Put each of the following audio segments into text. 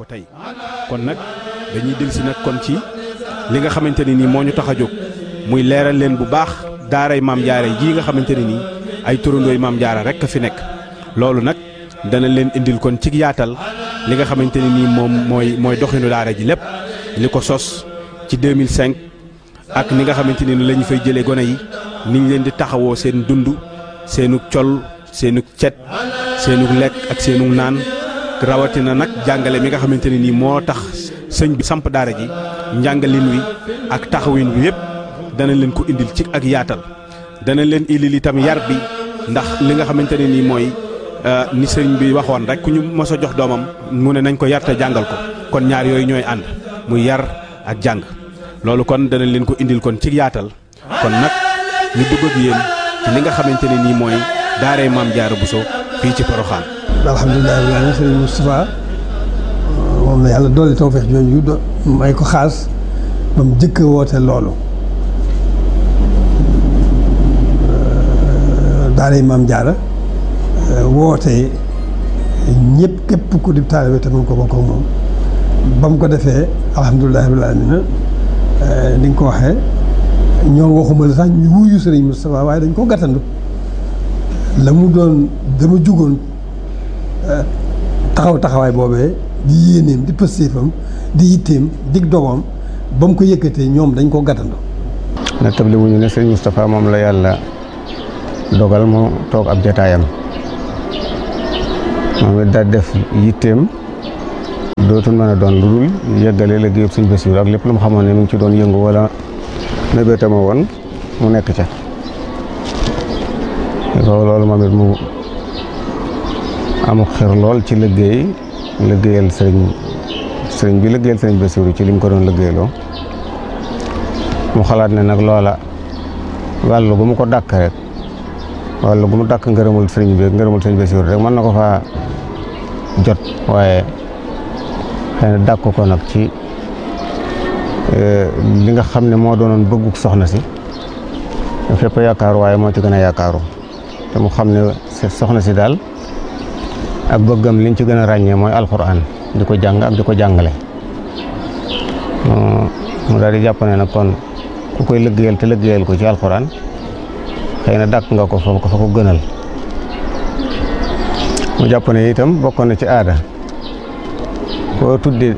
ko tey kon nag dañuy dellusi nag kon ci li nga xamante ne nii moo ñu tax a jóg muy leeral leen bu baax daaray maam jaara jii nga xamante ne nii ay turandooy maam jaara rek a fi nekk loolu nag dana leen indil kon ci yaatal li nga xamante ne nii moom mooy doxinu daara ji lépp li ko sos ci 2005 ak ni nga xamante ne ni la ñu fay jëlee gone yi niñ leen di taxawoo seen dund seenug col seenug cet seenug lekk ak seenug naan rawatina nag jàngale mi nga xamante ne nii moo tax sëñ bi samp daara ji njàngalin wi ak taxawin wi yëpp dana leen ko indil ci ak yaatal dana leen indil itam yar bi ndax li nga xamante ne nii mooy ni sëñ bi waxoon rek ku ñu mos a jox doomam mu ne nañ ko yar te jàngal ko kon ñaar yooyu ñooy ànd muy yar ak jàng loolu kon dana leen ko indil kon ci yaatal kon nag ñu dugg ak yéen ci li nga xamante ne nii mooy daaray maam Jaara Buso fii ci Porokhane. alhamdulilah rabbil aalamiin sëriñ Moustapha moom la yàlla dolli tawfeex jooju may ko xaas ba mu jëkk a woote loolu daaray maam Jaara woote ñëpp képp ku di taalibe te mu ko bokk ak moom ba mu ko defee alhamdulilah rabbil aalamiin ni nga ko waxee ñoom waxuma la sax ñu wuyu sëriñ Moustapha waaye dañ ko gàttandu la mu doon dama jugoon taxawaay boobee di yéeneem di pëstéefam di yitteem dig dogoom ba mu ko yëkkatee ñoom dañ ko gàttandu. na table wuñu ne sëriñ Moustapha moom la yàlla dogal mu toog ab jataayam moom it daal def yitteem dootul mën a doon lu dul yëggale liggéeyu Sëriñ Bassirou ak lépp lu mu xamoon ne mu ngi ci doon yëngu wala mébétama woon mu nekk ca loolu moom it mu amul xër lool ci liggéeyal sëriñ bi liggéeyal Sëriñ Bassirou ci li mu ko doon liggéeyloo mu xalaat ne nag loola wàllu gu mu ko dàkk rek wàllu gu mu dàkk ngërëmul sëriñ bi ngërëmul Sëriñ Bassirou rek mën na ko faa jot waaye xëy na dàkk ko nag ci li nga xam ne moo doonoon bëgguk soxna si fépp yaakaaru waaye moo ci gën a yaakaaru te mu xam ne soxna si daal ak bëggam liñ ci gën a ràññee mooy alxuraan di ko jàng ak di ko jàngale mu daal di jàpp ne nag kon ku koy liggéeyal te liggéeyal ko ci alxuraan xëy na dàkk nga ko fa ko gënal mu jàpp ne itam bokkoon na ci aada koo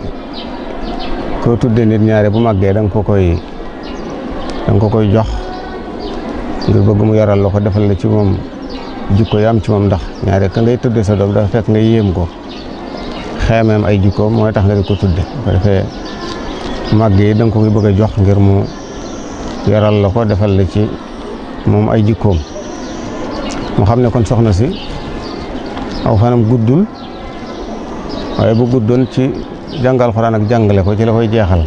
tuddee nit ñaare bu màggee da nga ko koy jox ngir bëgg mu yaral la ko defal la ci moom jikko yi am ci moom ndax ñaare ka ngay tuddee sa doom dafa fekk nga yéem ko xeemeem ay jikkoom mooy tax nga di ko tudde bu ko defee màggee yi da nga ko koy bëgg a jox ngir mu yaral la ko defal la ci moom ay jikkoom mu xam ne kon soxna si aw fanam guddul waaye bu guddoon ci jàngal Alxuraan ak jàngale ko ci la koy jeexal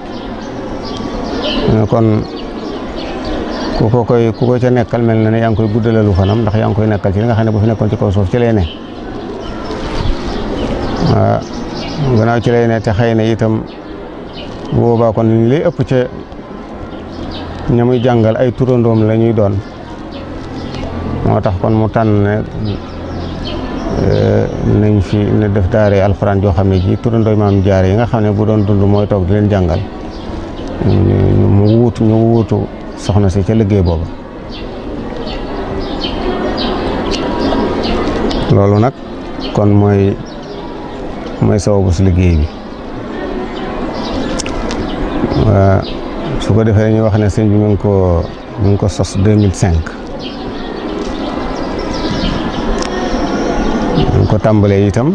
kon ku ko ca nekkal mel na ne yaa ngi koy guddalalu fanam ndax yaa ngi koy nekkal ci li nga xam ne bu fi nekkoon ci kaw suuf ci lay ne waaw gannaaw ci lay ne te xëy na itam bu boobaa kon li lay ëpp ca ña muy jàngal ay turandoom la ñuy doon moo tax kon mu tànn ne nañ fi ne def daare alxuraan joo xam ne ji turandooy maam Jaara yi nga xam ne bu doon dund mooy toog di leen jàngal ñu wuutu soxna si ca liggéey boobu loolu nag kon mooy sababu si liggéey bi su ko defee ñu wax ne sëñ bi mu ngi ko sos 2005 ñu ko tàmbalee itam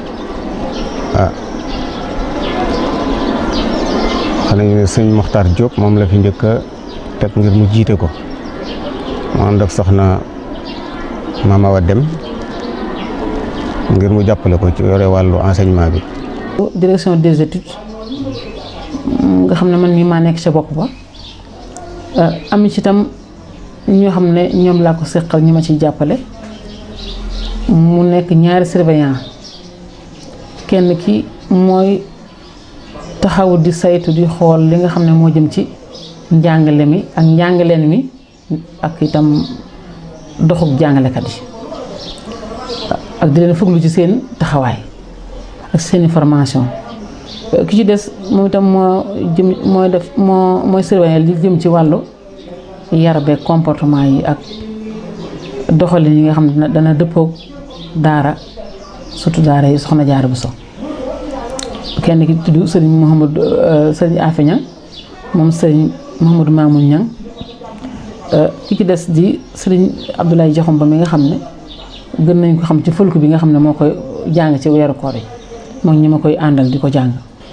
xam nañu ne sëñ Mokhtar Diop moom la fi njëkk a teg ngir mu jiite ko mu ànd ak soxna Mama Awa Dem ngir mu jàppale ko ci yore wàllu enseignement bi. direction des études nga xam ne man mii maa nekk ca bopp ba am ci itam ñoo xam ne ñoom laa ko seqal ñi ma ciy jàppale mu nekk ñaari surveillant kenn ki mooy taxaw di saytu di xool li nga xam ne moo jëm ci njàngale mi ak njàngaleen mi ak itam doxub jàngalekat yi ak di leen fuglu ci seen taxawaay ak seeni formation. ki ci des moom itam mooy surveiller li jëm ci wàllu yar beeg comportement yi ak doxalin yi nga xam ne dana dëppoog daara surtout daara yi Soxna Jaara Buso. kenn ki tudd sëriñ Afe Ñang moom sëriñ Mouhamadou Mamoun Ñang ki ci des di sëriñ Abdoulaye Jaxum ba mi nga xam ne gën nañ ko xam ci fëlku bi nga xam ne moo koy jàng ci weeru koor yi moom ñi ma koy àndal di ko jàng.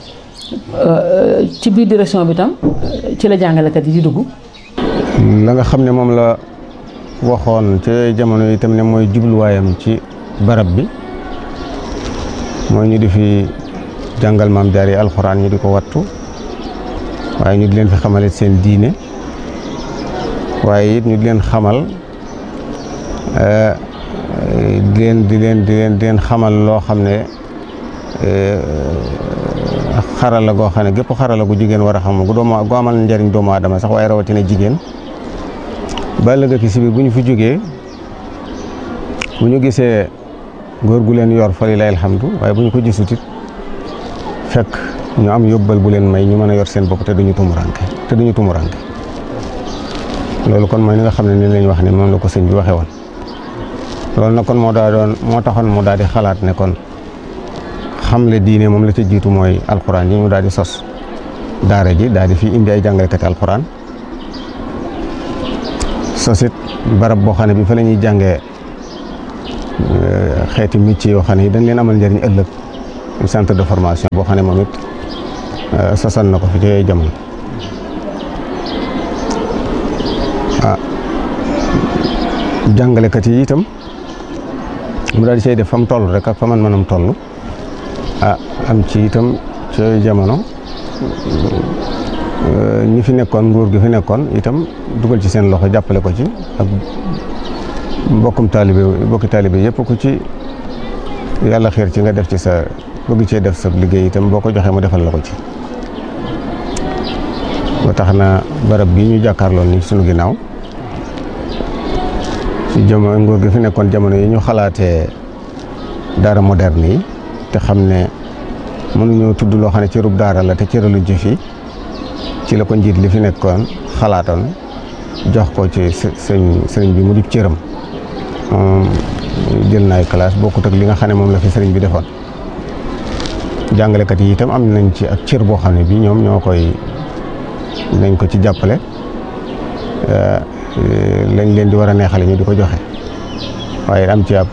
ci biir direction bi tam ci la jàngalekat yi di dugg. la nga xam ne moom la waxoon ci jamono yi tam ne mooy jubluwaayam ci barab bi mooy ñu di fi jàngal maam jaar yi alxuraan ñu di ko wattu waaye ñu di leen fi xamale seen diine waaye it ñu di leen xamal di leen xamal loo xam ne xarala goo xam ne gépp xarala gu jigéen war a xam gu amal njariñ doomu aadama sax waaye rawatina jigéen ba ëllëg ki si biir bu ñu fi jógee bu ñu gisee góor gu leen yor fa lillahi alhamdu waaye bu ñu ko gisut it fekk ñu am yóbbal bu leen may ñu mën a yor seen bopp te duñu tumuranke loolu kon mooy ni nga xam ne ni lañ wax ne moom la ko sëñ bi waxee woon loolu nag kon moo taxoon mu daal di xalaat ne kon xamle diine moom la ca jiitu mooy alxuraan yi ñu daal di sos daara ji daal di fi indi ay jàngalekati alxuraan sosit barab boo xam ne bi fa la ñuy jàngee xeeti métier yoo xam ne yi dañ leen amal njëriñ ëllëg centre de formation boo xam ne moom it sosal na ko fi ci jamono jàngalekat yi itam mu daal di cay def fa mu toll rek ak fa man mënam toll am ci itam ci jamono ñi fi nekkoon nguur gi fi nekkoon itam dugal ci seen loxo jàppale ko ci ak bokki taalibe yëpp ku ci yàlla xiir ci nga def ci sa bëgg cee def sa liggéey itam boo ko joxee mu defal la ko ci ba tax na barab bi ñu jàkkaarloon ni sunu ginnaaw ci jamono nguur gi fi nekkoon jamono yi ñu xalaatee daara moderne yi te xam ne mënuñoo tudd loo xam ne cërub daara la te cëraluñ ci fii ci la ko njiit li fi nekkoon xalaatoon jox ko ci sëriñ bi mu di cëram jël na ay classe bokkut ak li nga xam ne moom la fi sëriñ bi defoon jàngalekat yi itam am nañ ci ak cër boo xam ne bi ñoom ñoo koy nañ ko ci jàppale lañ leen di war a neexale ñu di ko joxe waaye am ci ab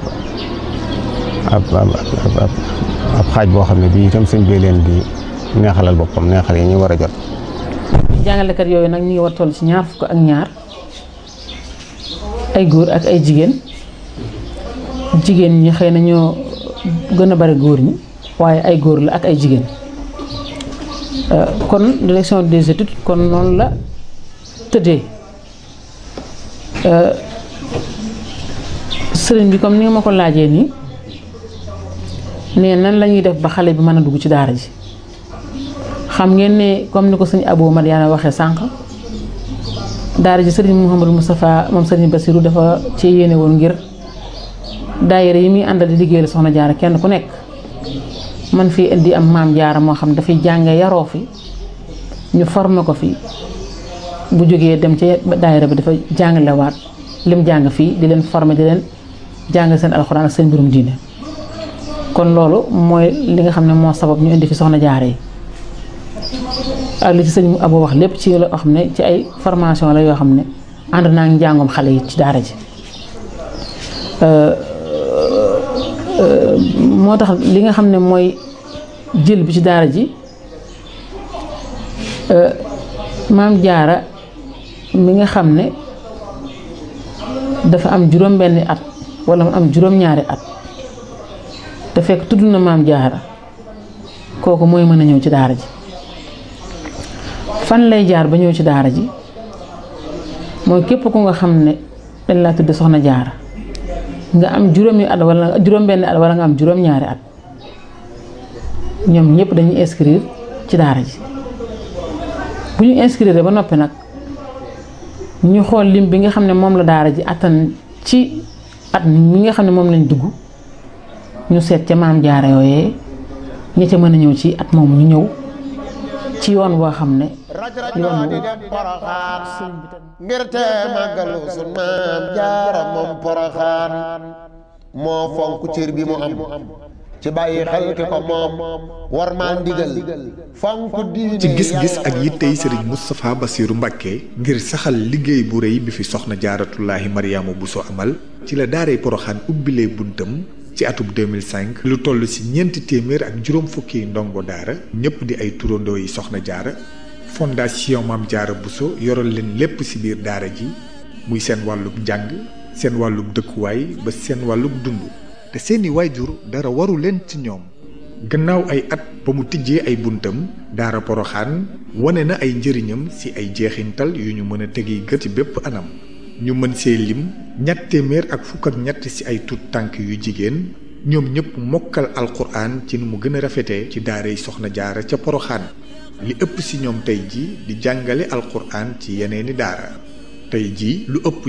xaaj boo xam ne bii itam sëñ bi leen di neexalal boppam neexal yi ñu war a jot. jàngalekat yooyu nag ñu ngi war toll ci 22 ay góor ak ay jigéen ñi xëy na ñoo gën a bari góor ñi waaye ay góor la ak ay jigéen kon direction des études kon noonu la tëddee sëriñ bi comme ni nga ma ko laajee nii ne nan la ñuy def ba xale bi mën a dugg ci daara ji xam ngeen ne comme ni ko sëñ Abou Madiana waxee sànq daara ji sëriñ Mouhamadou Moustapha moom sëriñ Bassirou dafa ci yéene woon ngir daayira yi muy àndal di liggéeyal Soxna Jaara kenn ku nekk man fii indi am maam Jaara moo xam dafay jànge yaroo fi ñu formé ko fi bu jógee dem ci daayira bi dafa jàngalewaat lim jàng fii di leen formé di leen jàng seen alxuraan ak seen mbirum diine kon loolu mooy li nga xam ne moo sabab ñu indi fi Soxna Jaara yi ak li ci sëñ Abou wax lépp ci loo xam ne ci ay formation la yoo xam ne ànd naa ngi njàngum xale yi ci daara ji moo tax li nga xam ne mooy jël bi ci daara ji maam Jaara mi nga xam ne dafa am juróom-benni at wala mu am juróom-ñaari at te fekk tudd na maam Jaara kooku mooy mën a ñëw ci daara ji fan lay jaar ba ñëw ci daara ji mooy képp ku nga xam ne dañ laa tudd Soxna Jaara nga am juróomi at wala juróom-benni at wala nga am juróom-ñaari at ñoom ñëpp dañuy inscrire ci daara ji bu ñu inscrire ba noppi nag ñu xool lim bi nga xam ne moom la daara ji attan ci at mi nga xam ne moom lañ dugg ñu seet ca maam Jaara yooyee ñi ca mën a ñëw ci at moomu ñu ñëw ci yoon woo xam ne yoon wu ngir te màggalu sun maam jaara moom Poroxaan moo fonk cër bi mu am ci bàyyi xel ki ko moom war maa ndigal fonk diine ci gis-gis ak yittey sëriñ Moustapha Bassirou Mbacké ngir saxal liggéey bu rëy bi fi soxna jaaratullaahi Mariama Bousso amal ci la daaray Poroxaan ubbilee buntam ci atub 2005 lu toll ci 400 ak juróom fukki ndongo daara ñëpp di ay turandoo yi soxna jaara fondation Maam Jaara Bousso yoral leen lépp ci biir daara ji muy seen wàllub njàng seen wàllub dëkkuwaay ba seen wàllub dund te seeni waajur dara waru leen ci ñoom. gannaaw ay at ba mu tijjee ay buntam daara Poroxaan wane na ay njëriñam ci ay jeexintal yu ñu mën a tegi gët ci bépp anam ñu mën see lim 253 ci ay tuut tànk yu jigéen ñoom ñëpp mokkal alquran ci nu mu gën a rafetee ci daaray soxna jaara ca Poroxaan li ëpp ci ñoom tey ji di jàngale alquran ci yeneeni daara tey ji lu ëpp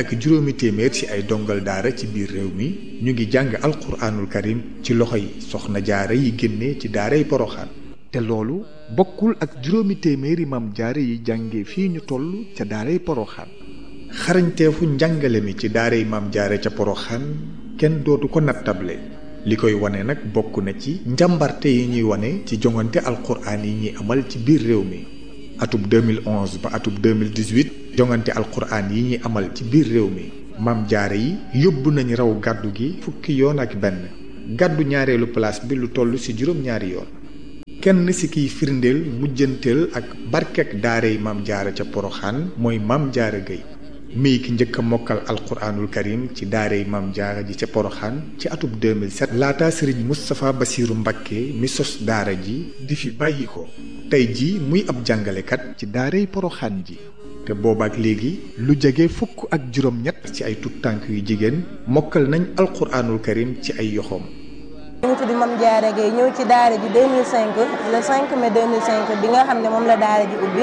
1,500 ci ay dongal daara ci biir réew mi ñu ngi jàng alquranul karim ci loxoy soxna jaara yi génnee ci daaray Poroxaan te loolu bokkul ak 200 maam jaara yi jànge fii ñu toll ca daaray Poroxaan xarañteefu njàngale mi ci daaray maam jaara ca Poroxaan kenn dootu ko nattable li koy wane nag bokk na ci njàmbarte yi ñuy wane ci jongante alquran yi ñuy amal ci biir réew mi atub 2011 ba atub 2018 jongante alquran yi ñuy amal ci biir réew mi maam jaara yi yóbbu nañ raw gàddu gi fukki yoon ak benn gàddu ñaareelu place bi lu toll ci juróom-ñaari yoon kenn ci kiy firndeel mujjanteel ak barkek daaray maam jaara ca Poroxaan mooy maam jaara Gueye mii ki njëkk a mokkal alquranul karim ci daaray maam jaara ji ca Poroxaan ci atub 2007 laata sëriñ Moustapha Bassirou Mbacké mi sos daara ji di fi bàyyi ko tey ji muy ab jàngalekat ci daaray Poroxaan ji te boobaak léegi lu jege fukk ak juróom-ñett ci ay tuut tànk yu jigéen mokkal nañ alquranul karim ci ay yoxoom. ñu ngi tudd Mame Diarra Gueye ñëw ci daara ji 2005 le 5 mai 2005 bi nga xam ne moom la daara ji ubbi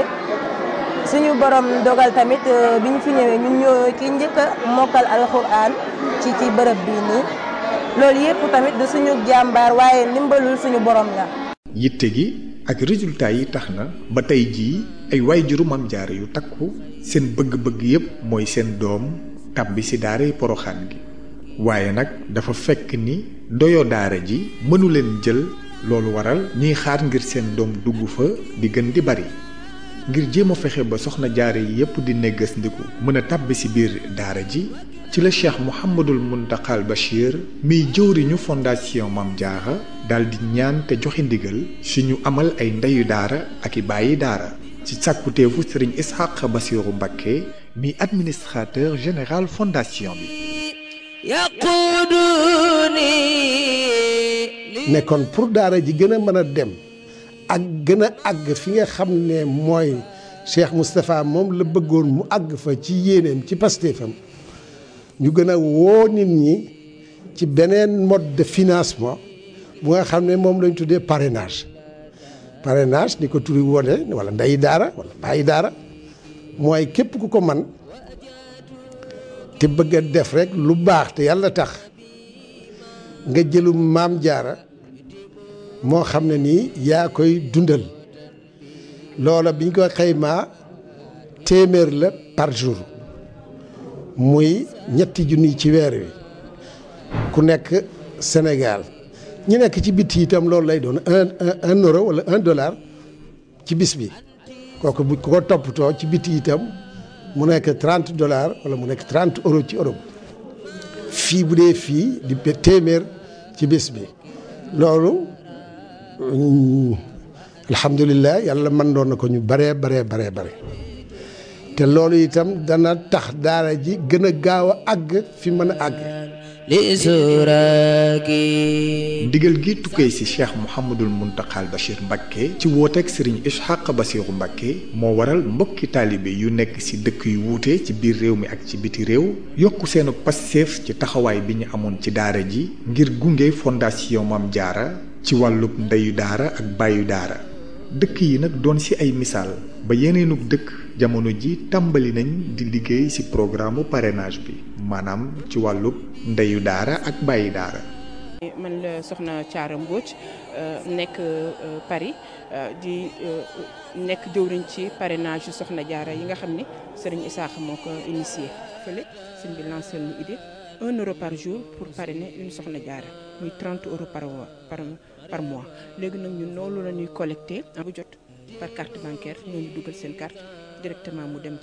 suñu borom dogal tamit bi ñu fi ñëwee ñun ñoo ki njëkk a mokkal alquran ci bërëb bii nii loolu yëpp tamit du suñu jàmbaar waaye ndimbalul suñu borom la. yitte gi ak résultat yi tax na ba tey jii ay waajuru Maam Jaara yu takku seen bëgg-bëgg yépp mooy seen doom tàbbi ci daaray Poroxaan gi waaye nag dafa fekk ni doyo daara ji mënu leen jël loolu waral ñuy xaar ngir seen doom dugg fa di gën di bari ngir jéem a fexe ba soxna jaara yi yépp di neggas ndiku mën a tàbbi ci biir daara ji ci la Cheikh Mouhamadul Mountakhal Bachir miy jëwriñu fondation Maam Jaara daldi ñaan te joxe ndigal ci ñu amal ay ndeyu daara ak i bàyyi daara ci sàkkuteefu Sëriñ Ishaq Bassirou Mbacké mi administrateur général fondation bi ne kon pour daara ji gën a mën a dem ak gën a àgg fi nga xam ne mooy Cheikh Moustapha moom la bëggoon mu àgg fa ci yéeneem ci pastéefam ñu gën a woo nit ñi ci beneen mode de financement bu nga xam ne moom lañ tuddee parrainage ni ko turi wone wala ndeyi daara wala bàyyi daara mooy képp ku ko man te bëgg a def rek lu baax te yàlla tax nga jëlu Maam Jaara moo xam ne nii yaa koy dundal loola biñ ko xaymaa téeméer la par jour muy 3 junni ci weer wi ku nekk Sénégal ñi nekk ci biti itam loolu lay doon un euro wala $1 ci bis bi kooku bu ko toppatoo ci biti itam mu nekk $30 wala mu nekk 30 euros ci Europe fii bu dee fii di téeméer ci bis bi loolu alhamdulilah yàlla mën doon na ko ñu bare te loolu itam dana tax daara ji gën a gaaw a àgg fi mën a àgg ndigal gi tukkee ci Cheikh Mouhamadul Mountakhal Bachir Mbacké ci wooteeg Serigne Ishaq Bassirou Mbacké moo waral mbokki taalibe yu nekk ci dëkk yu wuute ci biir réew mi ak ci biti réew yokku seenu passeef ci taxawaay bi ñu amoon ci daara ji ngir gunge fondation Maam Jaara ci wàllub ndeyu daara ak bàyyu daara dëkk yi nag doon ci ay misaal ba yeneenug dëkk jamono ji tàmbali nañ di liggéey ci programme parrainage bi maanaam ci wàllub ndeyu daara ak bàyyi daara man la soxna Thiara Mbodj nekk Paris di nekk jëwriñ ci parrainage yu soxna Diarra yi nga xam ni Serigne Issakha moo ko initié fële sëñ bi lancé ñu idée 1 euro par jour pour parrainer une soxna Diarra muy 30 euros par mois léegi nag ñun loolu la ñuy collecté bu jot par carte bancaire ñooñu dugal seen carte directement mu dem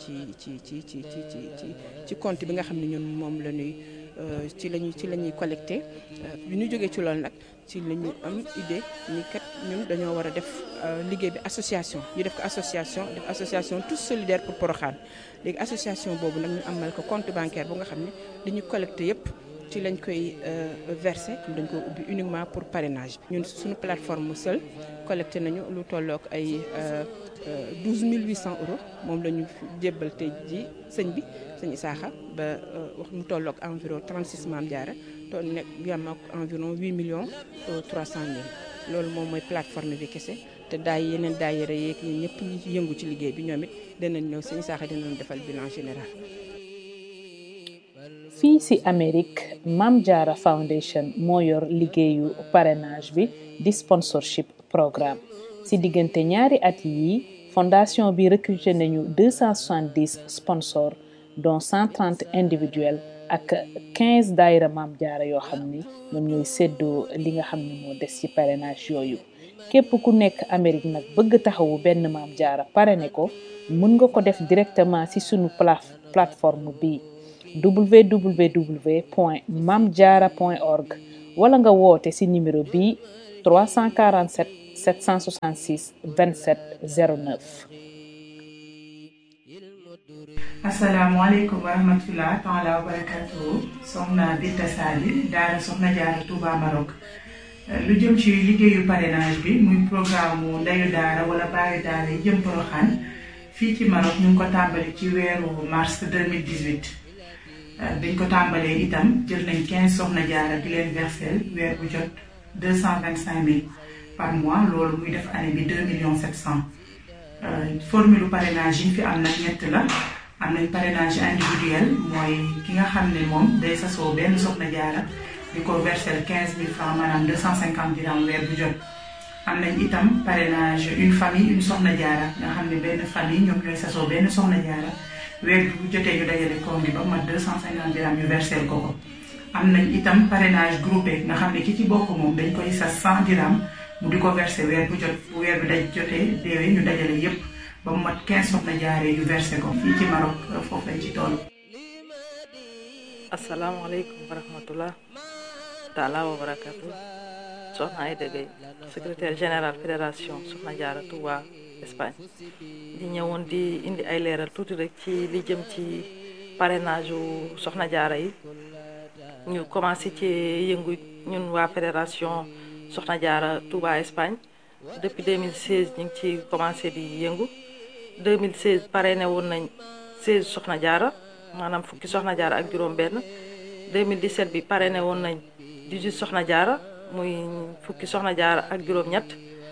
ci compte bi nga xam ne ñun moom la ñuy ci la ñuy collecté bi ñu jógee ci loolu nag ci la ñu am idée ni kat ñun dañoo war a def liggéey bi association ñu def ko association tous solidaires pour Porokhane léegi association boobu nag ñu amal ko compte bancaire bu nga xam ne li ñu collecté yëpp ci lañ koy versé dañ ko ubbi uniquement pour parrainage ñun suñu plateforme seul collecté nañu lu tollook ay 12 800 euros moom la ñu jébbal tey ji sëñ Issakha ba wax mu tollook environ 36 Mame Diarra to nekk yam ak environ 8 millions 300 mille loolu moom mooy plateforme bi kese te yeneen daayira yeeg ñun ñëpp ñi ci yëngu ci liggéey bi ñoom it danañ ñëw sëñ Issakha dinañ defal bilan général. fii ci Amérique Mame Diarra Foundation moo yor liggéeyu parrainage bi di sponsorship programme ci diggante ñaari at yi fondation bi recruté nañu 270 sponsors dont 130 individuels ak 15 daayira Mame Diarra yoo xam ni ñoom ñooy séddoo li nga xam ne moo des ci parrainage yooyu képp ku nekk Amérique nag bëgg taxawu benn Mame Diarra parrainé ko mën nga ko def directement ci sunu plateforme bi www.mamediarra.org wala nga woote ci numéro bi 347 766 27 09. asalaamaaleykum wa rahmatulah taala wa barakatuhu soxna Binta Sali daara soxna Diarra Touba Maroc lu jëm ci liggéeyu parrainage bi muy programme mu ndeyu daara wala baayu daara yi jëm Porokhane fii ci Maroc ñu ngi ko tàmbali ci weeru mars 2018 biñ ko tàmbalee itam jël nañ 15 soxna Diarra di leen versel weer bu jot 225 000 par mois loolu muy def année bi 2 700 000 formule parrainage yi fi am nag ñett la. am nañ parrainage individuel mooy ki nga xam ne moom day sasoo benn soxna Diarra di ko verser 15 000 francs maanaam 250 dirhams weer bu jot. am nañ itam parrainage une famille une soxna Diarra nga xam ne benn famille ñoom ñooy sasoo benn soxna Diarra weer bu jotee ñu dajale koom bi ba mat 250 dirhams ñu verser ko. am nañ itam parrainage groupé nga xam ne ki ci bokk moom dañ koy sas 100 dirhams mu di ko verser weer bu jot bu weer bi daj jotee deewee ñu dajale yépp ba mu mat 15 soxna Diarra yu versé ko fii ci Maroc foofu lañ ci toll. asalaamaaleykum wa rahmatulah taala wa barakatu soxna Aïda Gueye secrétaire général fédération soxna Diarra Touba Espagne di ñëwoon di indi ay leeral tuuti rek ci li jëm ci parrainage yu soxna Diarra yi ñu commencé ci yëngu ñun waa fédération soxna Diarra Touba Espagne depuis 2016 ñu ngi ci commencé di yëngu 2016 parrainé woon nañ 16 soxna Diarra maanaam fukki soxna Diarra ak juróom benn 2017 bi parrainé woon nañ 18 soxna Diarra muy fukki soxna Diarra ak juróom ñett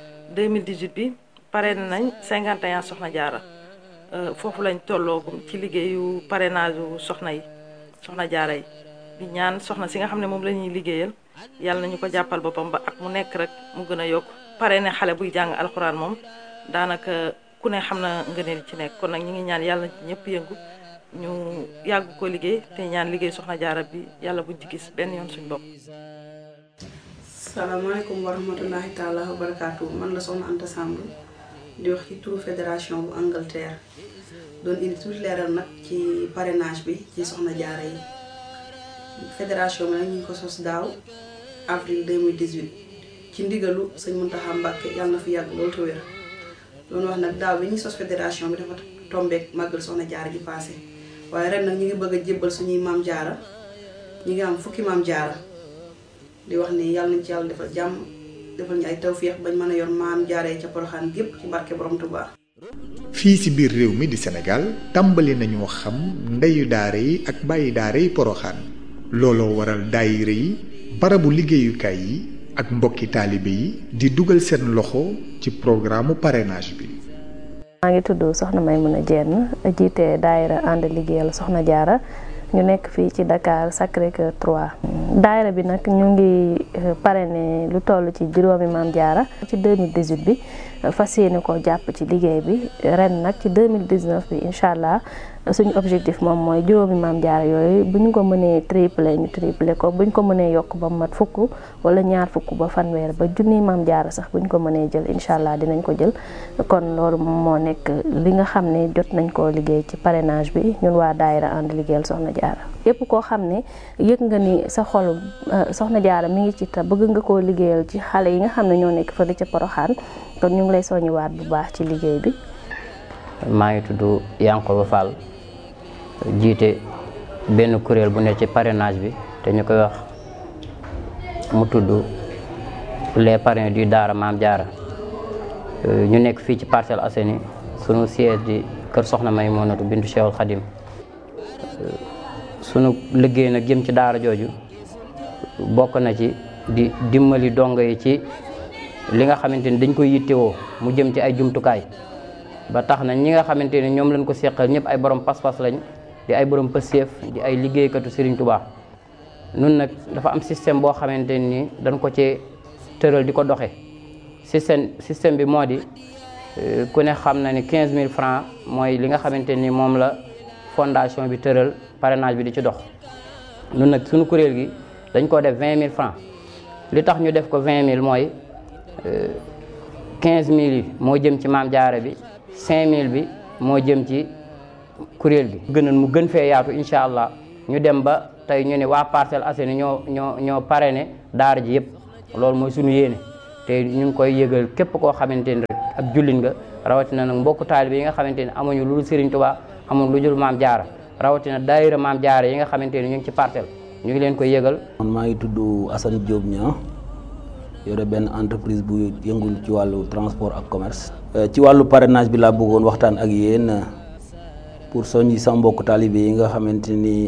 2018 bi parrainé nañ 51 soxna Diarra foofu lañ tolloogum ci liggéeyu parrainage yu soxna Diarra yi di ñaan soxna si nga xam ne moom la ñuy liggéeyal yàlla nañu ko jàppal boppam ba ak mu nekk rek mu gën a yokk parrainé xale buy jàng alxuraan moom daanaka ku ne xam na ngëneel ci nekk kon nag ñu ngi ñaan yàlla ci ñëpp yëngu ñu yàgg ko liggéey te ñaan liggéey soxna Diarra bi yàlla buñ ci gis benn yoon suñ bopp. salaamaaleykum wa rahmatulahi taala wa barakaatu man la soxna Anta Samb di wax ci turu fédération bu Angleterre doon indi tuuti leeral nag ci parrainage bi ci soxna Diarra yi fédération bi nag ñu ngi ko sos daaw avril 2018 ci ndigalu sëñ Mountakha Mbacké yàlla na fi yàgg loolu te wér doon wax nag daaw bi ñuy sos fédération bi dafa tombeek màggal soxna Diarra ji passé waaye ren nag ñu ngi bëgg a jébbal suñuy Mame Diarra ñu ngi am fukki Mame Diarra di wax ni yàlla nañ ci yàlla defal jàmm defal ñu ay tawféex bañ mën a yor Mame Diarra yi ca Porokhane gépp ci barke borom Touba. fii ci biir réew mi di Sénégal tàmbali nañoo xam ndeyu daara yi ak bàyyi daara yi Porokhane looloo waral daayira yi barabu liggéeyukaay yi ak mbokki taalibe yi di dugal seen loxo ci programme parrainage bi. maa ngi tudd soxna Maymuna Jenn jiite daayira ànd liggéeyal soxna Diarra ñu nekk fii ci Dakar Sacré-Cœur 3. daayira bi nag ñu ngi parrainé lu toll ci juróomi Maam Jaara ci 2018 bi fas yéene ko jàpp ci liggéey bi ren nag ci 2019 bi incha allah suñu objectif moom mooy juróomi Maam Jaara yooyu bu ñu ko mënee tripler ñu tripler ko bu ñu ko mënee yokk ba mat fukk wala ñaar fukk ba fanweer ba junniy Maam Jaara sax bu ñu ko mënee jël incha allah dinañ ko jël kon loolu moo nekk li nga xam ne jot nañ koo liggéey ci parrainage bi ñun waa daayira ànd liggéeyal Soxna Jaara yépp koo xam ne yëg nga ni sa xol Soxna Jaara mi ngi ci te bëgg nga koo liggéeyal ci xale yi nga xam ne ñoo nekk fële ca Poroxaan kon ñu ngi lay soññiwaat bu baax ci liggéey bi. maa ngi tudd Yankoba Fall jiite benn kuréel bu ne ci parrainage bi te ñu koy wax mu tudd les parrains du Daara Maam Jaara ñu nekk fii ci Parcelles Assainies sunu siège di kër Soxna Maymunatu bintu Cheikhul Khadim sunu liggéey nag jëm ci daara jooju bokk na ci di dimbali dongo yi ci li nga xamante ni dañ koy yittewoo mu jëm ci ay jumtukaay ba tax na ñi nga xamante ni ñoom lañ ko seqal ñëpp ay borom pas-pas lañ di ay borom pëseef di ay liggéeykatu Serigne Touba nun nag dafa am système boo xamante ni dañ ko ci tëral di ko doxe système bi moo di ku ne xam na ni 15000 francs mooy li nga xamante ni moom la fondation bi tëral parrainage bi di ci dox nun nag suñu kuréel gi dañ ko def 20000 francs li tax ñu def ko 20000 mooy 15000 yi moo jëm ci Maam Jaara bi 5000 bi moo jëm ci kuréel gi gënoon mu gën fee yaatu incha allah ñu dem ba tey ñu ne waa Parcelles Assainies ñoo parrainé daara ji yëpp loolu mooy suñu yéene te ñu ngi koy yëgal képp koo xamante ni rek ak jullit nga rawatina nag mbokku taalibe yi nga xamante ni amuñu lu dul Serigne Touba amuñu lu dul Maam Jaara rawatina daayira Maam Jaara yi nga xamante ni ñu ngi ci parcelle ñu ngi leen koy yëgal. man maa ngi tudd Assane Diop Niang yore benn entreprise bu yëngul ci wàllu transport ak commerce. ci wàllu parrainage bi laa bëggoon waxtaan ak yéen pour soññi sa mbokku taalibe yi nga xamante ni